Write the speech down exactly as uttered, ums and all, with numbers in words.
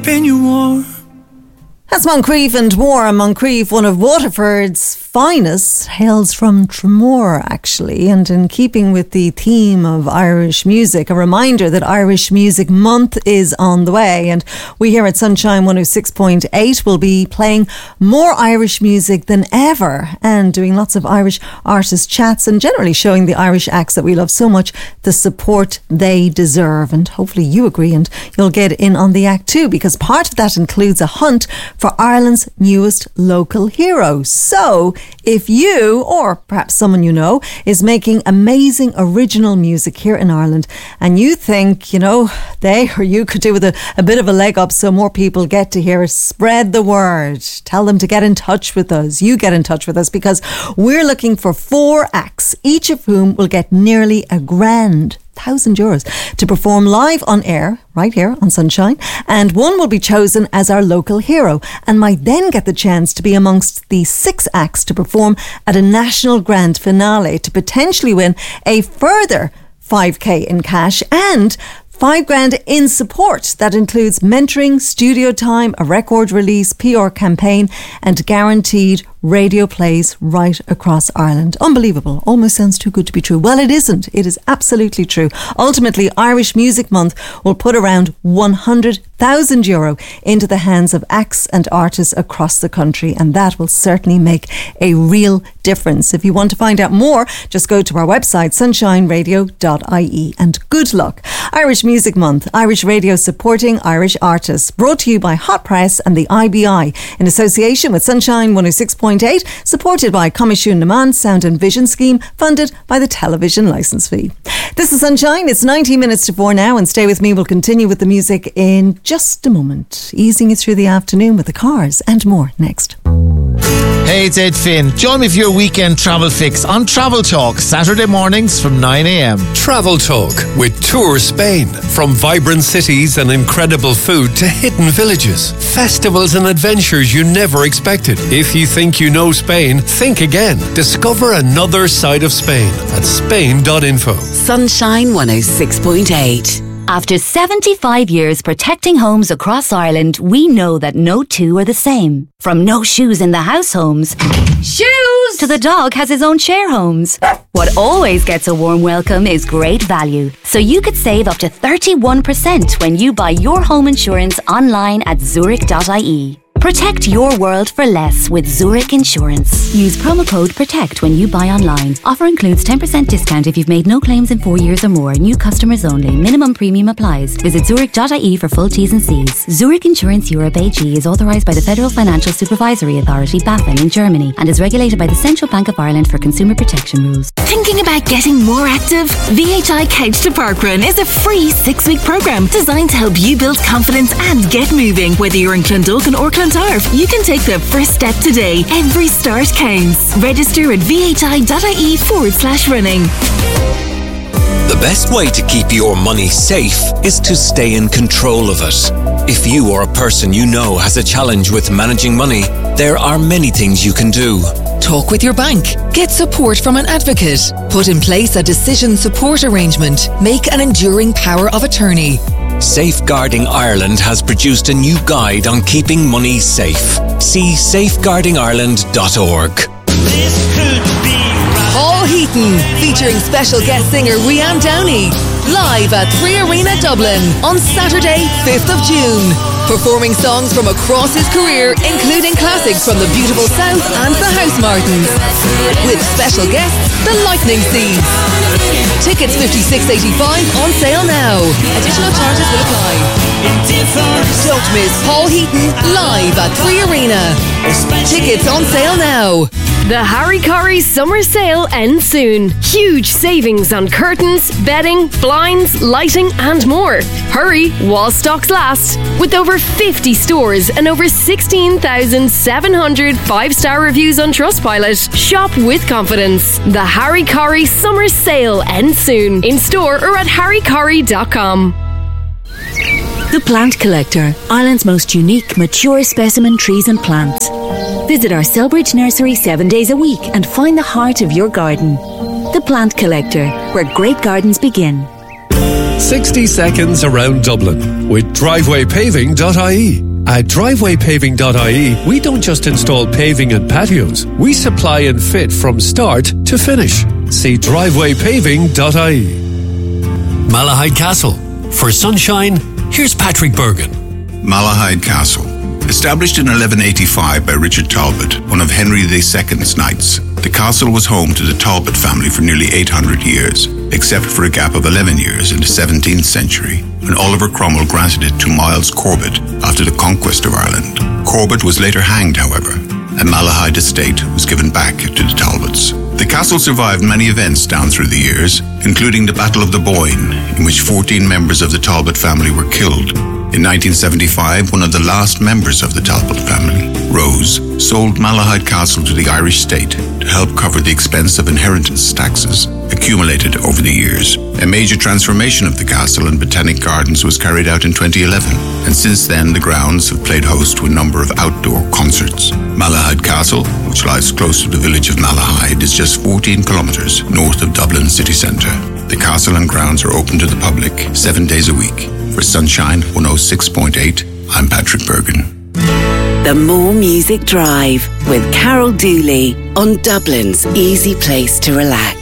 keeping you warm. That's Moncrief and War. Moncrief, one of Waterford's finest, hails from Tramore, actually. And in keeping with the theme of Irish music, a reminder that Irish Music Month is on the way. And we here at Sunshine one oh six point eight will be playing more Irish music than ever and doing lots of Irish artist chats and generally showing the Irish acts that we love so much the support they deserve. And hopefully you agree and you'll get in on the act too, because part of that includes a hunt for Ireland's newest local hero. So if you, or perhaps someone you know, is making amazing original music here in Ireland and you think, you know, they or you could do with a, a bit of a leg up so more people get to hear it, spread the word. Tell them to get in touch with us. You get in touch with us because we're looking for four acts, each of whom will get nearly a grand thousand euros to perform live on air right here on Sunshine, and one will be chosen as our local hero and might then get the chance to be amongst the six acts to perform at a national grand finale to potentially win a further five k in cash and Five grand in support. That includes mentoring, studio time, a record release, P R campaign and guaranteed radio plays right across Ireland. Unbelievable. Almost sounds too good to be true. Well, it isn't. It is absolutely true. Ultimately, Irish Music Month will put around one hundred thousand euro into the hands of acts and artists across the country, and that will certainly make a real difference. If you want to find out more, just go to our website, sunshine radio dot I E, and good luck. Irish Music Month, Irish radio supporting Irish artists, brought to you by Hot Press and the I B I in association with Sunshine one oh six point eight, supported by Comisiún na Meán Sound and Vision Scheme, funded by the television licence fee. This is Sunshine. It's nineteen minutes to four now, and stay with me. We'll continue with the music in just a moment, easing you through the afternoon with the Cars and more next. Hey, it's Ed Finn. Join me for your weekend travel fix on Travel Talk, Saturday mornings from nine a.m. Travel Talk with Tour Spain. From vibrant cities and incredible food to hidden villages, festivals and adventures you never expected. If you think you know Spain, think again. Discover another side of Spain at spain dot info. Sunshine one oh six point eight. After seventy-five years protecting homes across Ireland, we know that no two are the same. From no shoes in the house homes, shoes, to the dog has his own share homes. What always gets a warm welcome is great value. So you could save up to thirty-one percent when you buy your home insurance online at zurich dot I E. Protect your world for less with Zurich Insurance. Use promo code PROTECT when you buy online. Offer includes ten percent discount if you've made no claims in four years or more. New customers only. Minimum premium applies. Visit zurich dot I E for full T's and C's. Zurich Insurance Europe A G is authorised by the Federal Financial Supervisory Authority, BaFin, in Germany, and is regulated by the Central Bank of Ireland for consumer protection rules. Thinking about getting more active? V H I Couch to Parkrun is a free six-week programme designed to help you build confidence and get moving. Whether you're in Clondalkin or Clontarf, you can take the first step today. Every start counts. Register at vhi.ie forward slash running. The best way to keep your money safe is to stay in control of it. If you or a person you know has a challenge with managing money, there are many things you can do. Talk with your bank. Get support from an advocate. Put in place a decision support arrangement. Make an enduring power of attorney. Safeguarding Ireland has produced a new guide on keeping money safe. See safeguarding ireland dot org. This could be Paul Heaton, featuring special guest singer Rianne Downey, live at Three Arena Dublin on Saturday, fifth of June. Performing songs from across his career, including classics from the beautiful South and the Housemartins. With special guests, the Lightning Seeds. Tickets fifty-six eighty-five on sale now. Additional charges will apply. Don't miss Paul Heaton live at Three Arena. Tickets on sale now. The Harry Corrie Summer Sale ends soon. Huge savings on curtains, bedding, blinds, lighting and more. Hurry while stocks last. With over fifty stores and over sixteen thousand seven hundred five-star reviews on Trustpilot, shop with confidence. The Harry Corrie Summer Sale ends soon. In store or at harry corrie dot com. The Plant Collector, Ireland's most unique, mature specimen trees and plants. Visit our Selbridge nursery seven days a week and find the heart of your garden. The Plant Collector, where great gardens begin. sixty seconds around Dublin with driveway paving dot I E. At driveway paving dot I E, we don't just install paving and patios. We supply and fit from start to finish. See driveway paving dot I E. Malahide Castle. For sunshine, here's Patrick Bergen. Malahide Castle. Established in eleven eighty-five by Richard Talbot, one of Henry the Second's knights, the castle was home to the Talbot family for nearly eight hundred years, except for a gap of eleven years in the seventeenth century, when Oliver Cromwell granted it to Miles Corbett after the conquest of Ireland. Corbett was later hanged, however, and Malahide estate was given back to the Talbots. The castle survived many events down through the years, including the Battle of the Boyne, in which fourteen members of the Talbot family were killed. In nineteen seventy-five, one of the last members of the Talbot family, Rose, sold Malahide Castle to the Irish state to help cover the expense of inheritance taxes accumulated over the years. A major transformation of the castle and botanic gardens was carried out in twenty eleven, and since then the grounds have played host to a number of outdoor concerts. Malahide Castle, which lies close to the village of Malahide, is just fourteen kilometres north of Dublin city centre. The castle and grounds are open to the public seven days a week. For Sunshine one oh six point eight, I'm Patrick Bergen. The More Music Drive with Carol Dooley on Dublin's easy place to relax.